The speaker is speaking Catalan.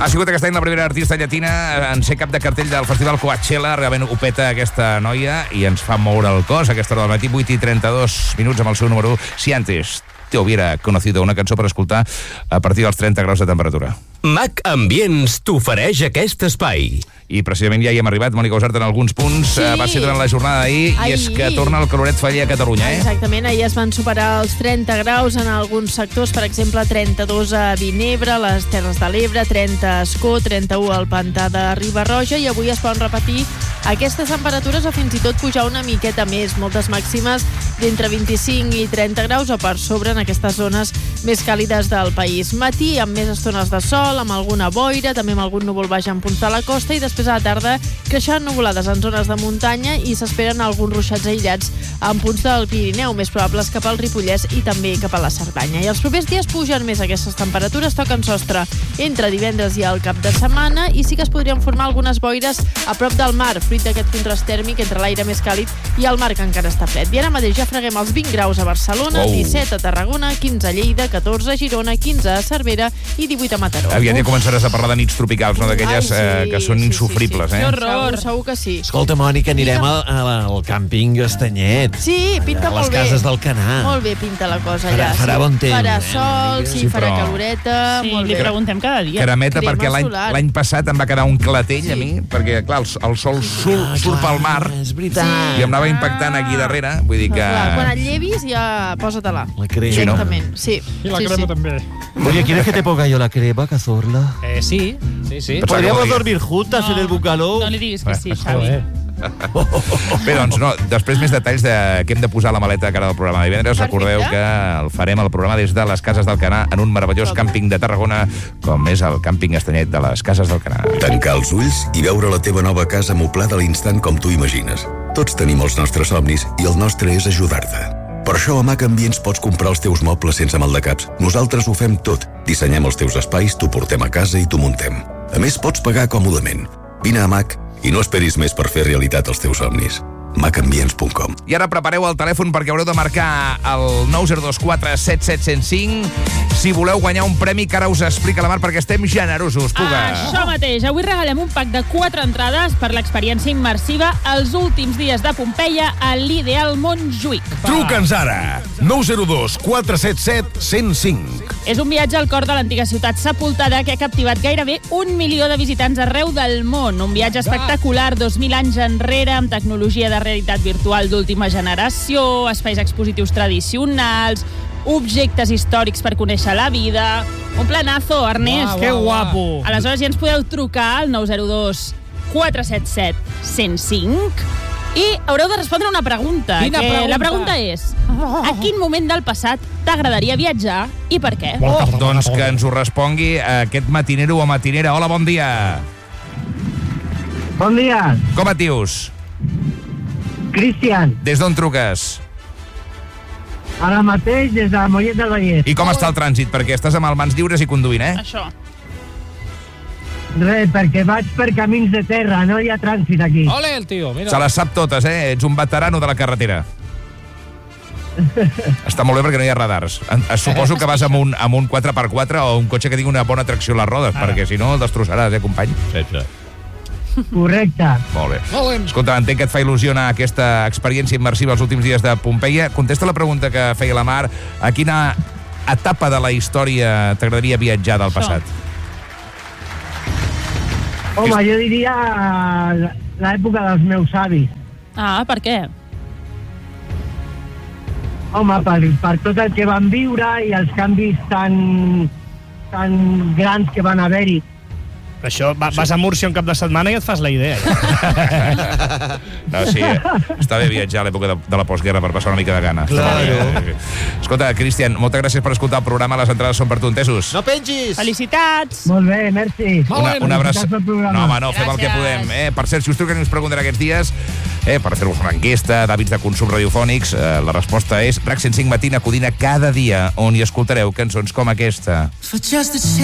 Ha sigut aquest any la primera artista llatina en ser cap de cartell del Festival Coachella. Realment ho peta aquesta noia i ens fa moure el cos a aquesta hora del matí. 8:32 amb el seu número 1. Si antes te hubiera conocido, una cançó per escoltar a partir dels 30 graus de temperatura. Mac Ambients t'ofereix aquest espai. I precisament ja hi hem arribat, Mònica Usart, en alguns punts. Sí. Va ser durant la jornada d'ahir i és que torna el caloret faller a Catalunya, Exactament, ahir es van superar els 30 graus en alguns sectors, per exemple, 32 a Vinebre, les Terres de l'Ebre, 30 a Escó, 31 al Pantà de Riba-roja, i avui es poden repetir aquestes temperatures o fins i tot pujar una miqueta més, moltes màximes d'entre 25 i 30 graus o per sobre en aquestes zones més càlides del país. Matí amb més estones de sol, amb alguna boira, també amb algun núvol baix en punts de la costa, i després a la tarda creixen nuvolades en zones de muntanya i s'esperen alguns ruixats aïllats en punts del Pirineu, més probables cap al Ripollès i també cap a la Cerdanya. I els propers dies pugen més aquestes temperatures, toquen sostre entre divendres i el cap de setmana, i sí que es podrien formar algunes boires a prop del mar, fruit d'aquest contrast tèrmic entre l'aire més càlid i el mar que encara està fred. I ara mateix ja freguem els 20 graus a Barcelona, 17 a Tarragona, 15 a Lleida, 14 a Girona, 15 a Cervera i 18 a Mataró. Aviat ja començaràs a parlar de nits tropicals, no? D'aquelles que són insufribles, Que horror. Segur que sí. Escolta, Mònica, anirem al càmping Estanyet. Sí, pinta molt bé. A les cases del Canà. Molt bé pinta la cosa allà. Farà bon temps. Farà sol, sí, farà però... caloreta. Sí, molt li bé. preguntem cada dia. Carameta, perquè solar. l'any passat em va quedar un clatell a mi, perquè, clar, el sol surt pel mar És veritat. i em anava impactant aquí darrere. Vull dir que... Clar, quan et llevis ja posa-te-la. La crema. Sí, no? Directament, sí. Y la crema també. Oye, ¿quieres que te ponga yo la crema, Cazorla? Sí. Podríamos dormir juntas en el bucaló. No li diguis que sí, Xavi. Bé, doncs, no, després més detalls de què hem de posar a la maleta de cara al programa de divendres. Perfecte. Recordeu que el farem el programa des de les Cases del Canà en un meravellós càmping de Tarragona, com és el càmping Estanyet de les Cases del Canà. Tancar els ulls i veure la teva nova casa moblada a l'instant com tu imagines. Tots tenim els nostres somnis i el nostre és ajudar-te. Per això a Mac Ambients pots comprar els teus mobles sense maldecaps. Nosaltres ho fem tot. Dissenyem els teus espais, t'ho portem a casa i t'ho muntem. A més, pots pagar còmodament. Vine a Mac i no esperis més per fer realitat els teus somnis. macambients.com. I ara prepareu el telèfon perquè haureu de marcar el 902 477 si voleu guanyar un premi que ara us explica la Mar, perquè estem generosos, Puga. Això mateix. Avui regalem un pack de 4 entrades per l'experiència immersiva als últims dies de Pompeia a l'Ideal Montjuïc. Truca'ns ara. 902 477 105. És un viatge al cor de l'antiga ciutat sepultada que ha captivat gairebé 1 milió de visitants arreu del món. Un viatge espectacular, 2.000 anys enrere, amb tecnologia de realitat virtual d'última generació, espais expositius tradicionals, objectes històrics per conèixer la vida... Un planazo, Ernest. Que guapo. Aleshores ja ens podeu trucar al 902 477 105 i haureu de respondre una pregunta. Quina pregunta? La pregunta és: a quin moment del passat t'agradaria viatjar i per què? Doncs que ens ho respongui aquest matinero o matinera. Hola, bon dia. Bon dia, Com et dius? Cristian. Des d'on truques? Ara mateix des de Mollet del Vallès. I com està el trànsit? Perquè estàs amb les mans lliures i conduint, Això. Res, perquè vaig per camins de terra, no hi ha trànsit aquí. Ole, el tio, mira. Se les sap totes, Ets un veterano de la carretera. Està molt bé perquè no hi ha radars. Suposo que vas amb un 4x4 o un cotxe que tingui una bona tracció a les rodes, perquè si no el destrossaràs, company? Correcte. Molt bé. Escolta, entenc que et fa il·lusió anar a aquesta experiència immersiva els últims dies de Pompeia. Contesta la pregunta que feia la Mar. A quina etapa de la història t'agradaria viatjar del passat? Home, jo diria l'època dels meus avis. Ah, per què? Home, per tot el que van viure i els canvis tan grans que van haver-hi. Per això vas a Múrcia un cap de setmana i et fas la idea. No, sí, està bé viatjar a l'època de la postguerra per passar una mica de gana. Claro. Escolta, Cristian, moltes gràcies per escoltar el programa. Les entrades són per tu, entesos? No pengis! Felicitats! Molt bé, merci. Una abraçada. Felicitats pel programa. No, home, no, fem el que podem. Per cert, si us truquen i us pregunten aquests dies, per fer-vos una enquesta d'hàbits de consum radiofònics, la resposta és RAC 105 Matina Codina cada dia, on hi escoltareu cançons com aquesta.